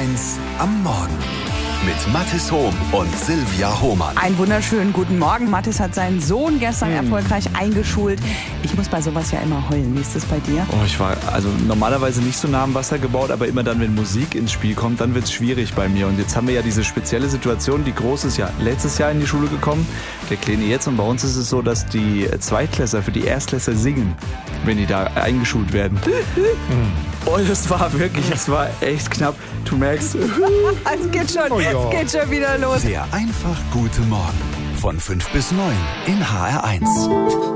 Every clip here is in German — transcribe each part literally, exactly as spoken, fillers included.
eins am Morgen mit Mathis Hohm und Silvia Hohmann. Einen wunderschönen guten Morgen. Mathis hat seinen Sohn gestern hm. erfolgreich eingeschult. Ich muss bei sowas ja immer heulen. Wie ist das bei dir? Oh, ich war also normalerweise nicht so nah am Wasser gebaut, aber immer dann, wenn Musik ins Spiel kommt, dann wird es schwierig bei mir. Und jetzt haben wir ja diese spezielle Situation, die Groß ist ja letztes Jahr in die Schule gekommen, der Kleine jetzt. Und bei uns ist es so, dass die Zweitklässler für die Erstklässler singen, wenn die da eingeschult werden. Und es war wirklich, es war echt knapp. Du merkst, es geht schon, oh ja. es geht schon wieder los. Der einfach gute Morgen von fünf bis neun in H R eins.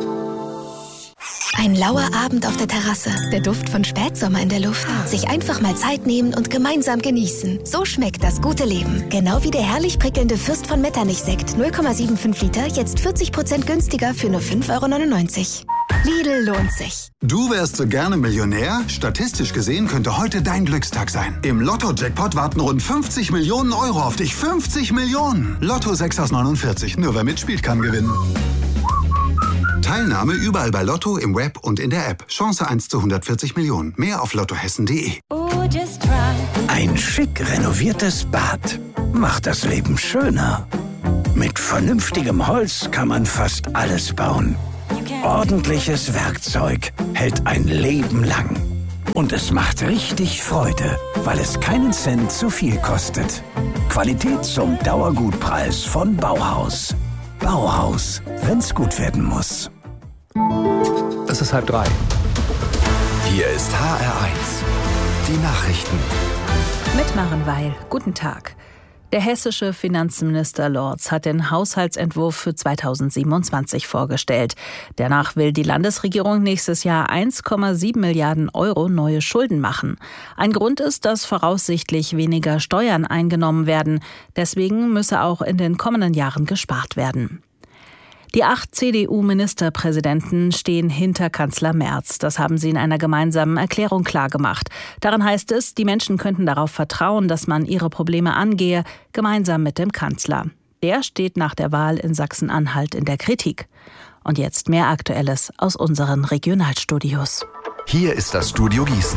Ein lauer Abend auf der Terrasse, der Duft von Spätsommer in der Luft. Sich einfach mal Zeit nehmen und gemeinsam genießen. So schmeckt das gute Leben. Genau wie der herrlich prickelnde Fürst von Metternich-Sekt. null Komma fünfundsiebzig Liter, jetzt vierzig Prozent günstiger für nur fünf Euro neunundneunzig. Lidl lohnt sich. Du wärst so gerne Millionär? Statistisch gesehen könnte heute dein Glückstag sein. Im Lotto-Jackpot warten rund fünfzig Millionen Euro auf dich. fünfzig Millionen! Lotto sechs aus neunundvierzig. Nur wer mitspielt, kann gewinnen. Teilnahme überall bei Lotto, im Web und in der App. Chance eins zu hundertvierzig Millionen. Mehr auf lottohessen punkt de. Ein schick renoviertes Bad macht das Leben schöner. Mit vernünftigem Holz kann man fast alles bauen. Ordentliches Werkzeug hält ein Leben lang. Und es macht richtig Freude, weil es keinen Cent zu viel kostet. Qualität zum Dauergutpreis von Bauhaus. Bauhaus, wenn's gut werden muss. es ist halb drei. Hier ist H R eins. Die Nachrichten. Mit Maren Weil. Guten Tag. Der hessische Finanzminister Lorz hat den Haushaltsentwurf für zweitausendsiebenundzwanzig vorgestellt. Danach will die Landesregierung nächstes Jahr eins Komma sieben Milliarden Euro neue Schulden machen. Ein Grund ist, dass voraussichtlich weniger Steuern eingenommen werden. Deswegen müsse auch in den kommenden Jahren gespart werden. Die acht C D U-Ministerpräsidenten stehen hinter Kanzler Merz. Das haben sie in einer gemeinsamen Erklärung klargemacht. Darin heißt es, die Menschen könnten darauf vertrauen, dass man ihre Probleme angehe, gemeinsam mit dem Kanzler. Der steht nach der Wahl in Sachsen-Anhalt in der Kritik. Und jetzt mehr Aktuelles aus unseren Regionalstudios. Hier ist das Studio Gießen.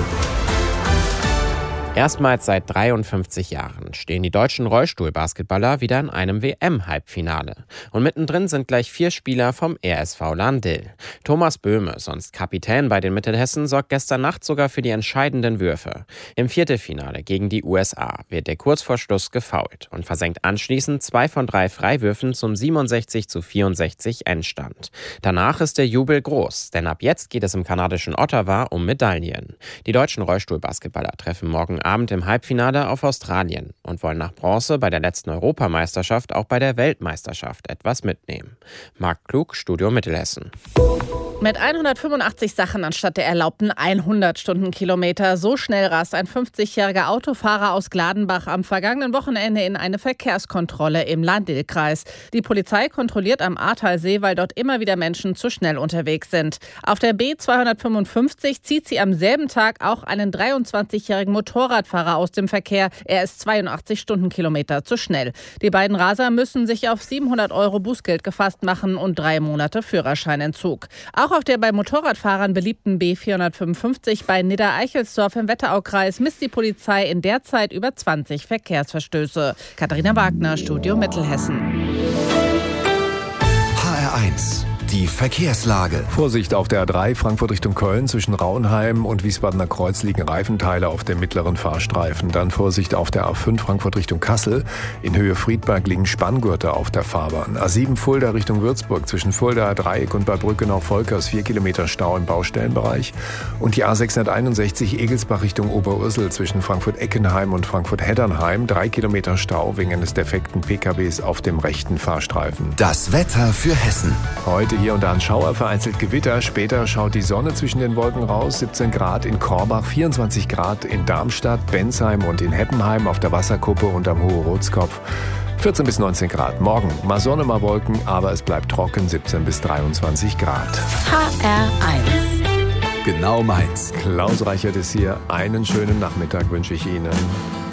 Erstmals seit dreiundfünfzig Jahren stehen die deutschen Rollstuhlbasketballer wieder in einem W M-Halbfinale. Und mittendrin sind gleich vier Spieler vom R S V Lahn-Dill. Thomas Böhme, sonst Kapitän bei den Mittelhessen, sorgt gestern Nacht sogar für die entscheidenden Würfe. Im Viertelfinale gegen die U S A wird er kurz vor Schluss gefoult und versenkt anschließend zwei von drei Freiwürfen zum siebenundsechzig zu vierundsechzig Endstand. Danach ist der Jubel groß, denn ab jetzt geht es im kanadischen Ottawa um Medaillen. Die deutschen Rollstuhlbasketballer treffen morgen Abend im Halbfinale auf Australien und wollen nach Bronze bei der letzten Europameisterschaft auch bei der Weltmeisterschaft etwas mitnehmen. Marc Klug, Studio Mittelhessen. Mit hundertfünfundachtzig Sachen anstatt der erlaubten hundert Stundenkilometer. So schnell rast ein fünfzigjähriger Autofahrer aus Gladenbach am vergangenen Wochenende in eine Verkehrskontrolle im Lahn-Dill-Kreis. Die Polizei kontrolliert am Ahrtalsee, weil dort immer wieder Menschen zu schnell unterwegs sind. Auf der B zweihundertfünfundfünfzig zieht sie am selben Tag auch einen dreiundzwanzigjährigen Motorradfahrer aus dem Verkehr. Er ist zweiundachtzig Stundenkilometer zu schnell. Die beiden Raser müssen sich auf siebenhundert Euro Bußgeld gefasst machen und drei Monate Führerscheinentzug. Auch auf der bei Motorradfahrern beliebten B vierhundertfünfundfünfzig bei Niedereichelsdorf im Wetteraukreis misst die Polizei in der Zeit über zwanzig Verkehrsverstöße. Katharina Wagner, Studio Mittelhessen. H R eins. Die Verkehrslage. Vorsicht auf der A drei Frankfurt Richtung Köln. Zwischen Raunheim und Wiesbadener Kreuz liegen Reifenteile auf dem mittleren Fahrstreifen. Dann Vorsicht auf der A fünf Frankfurt Richtung Kassel. In Höhe Friedberg liegen Spanngurte auf der Fahrbahn. A sieben Fulda Richtung Würzburg. Zwischen Fulda Dreieck und Bad Brückenau-Volkers vier Kilometer Stau im Baustellenbereich. Und die A sechshunderteinundsechzig Egelsbach Richtung Oberursel. Zwischen Frankfurt-Eckenheim und Frankfurt-Heddernheim drei Kilometer Stau wegen eines defekten P K Ws auf dem rechten Fahrstreifen. Das Wetter für Hessen. Heute hier und da ein Schauer, vereinzelt Gewitter. Später schaut die Sonne zwischen den Wolken raus. siebzehn Grad in Korbach, vierundzwanzig Grad in Darmstadt, Bensheim und in Heppenheim auf der Wasserkuppe und am Hohe Rotskopf. vierzehn bis neunzehn Grad. Morgen mal Sonne, mal Wolken, aber es bleibt trocken, siebzehn bis dreiundzwanzig Grad. H R eins. Genau meins. Klaus Reichert ist hier. Einen schönen Nachmittag wünsche ich Ihnen.